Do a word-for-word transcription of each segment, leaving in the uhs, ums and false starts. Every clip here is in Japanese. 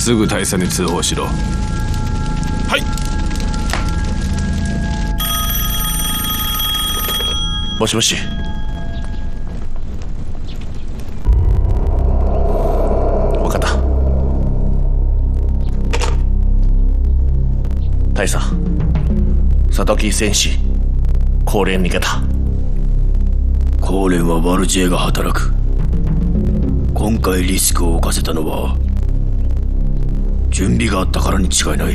すぐ大佐に通報しろ。 はい。 もしもし。分かった。大佐、佐竹戦士、高蓮逃げた。 高蓮はワルジェが働く。今回リスクを冒せたのは準備があったからに違いない。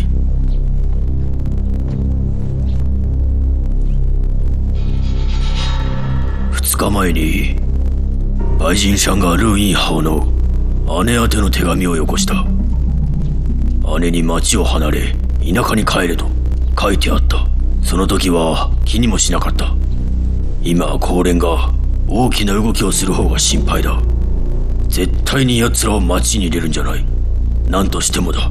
二日前に愛人さんがルーインハオの姉宛ての手紙をよこした。姉に町を離れ田舎に帰れと書いてあった。その時は気にもしなかった。今は高蓮が大きな動きをする方が心配だ。絶対に奴らを町に入れるんじゃない。何としてもだ。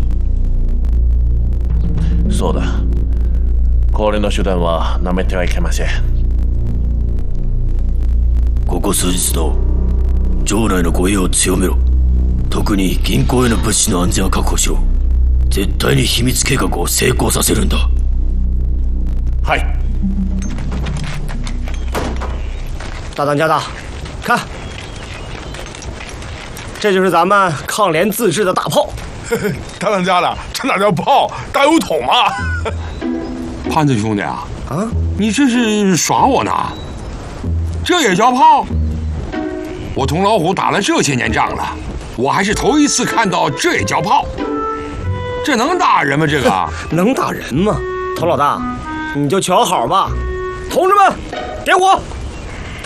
そうだ。高蓮の手段は舐めてはいけません。 ここ数日の城内の護衛を強めろ。特に銀行への物資の安全を確保しろ。絶対に秘密計画を成功させるんだ。 はい。 大当家的，看，这就是咱们抗联自制的大炮。 大当家的，这哪叫炮，大油桶嘛！ 胖子兄弟啊， 啊， 你这是耍我呢？这也叫炮？我同老虎打了这些年仗了，我还是头一次看到这也叫炮。这能打人吗？这个能打人吗？头老大，你就瞧好吧。同志们，点火！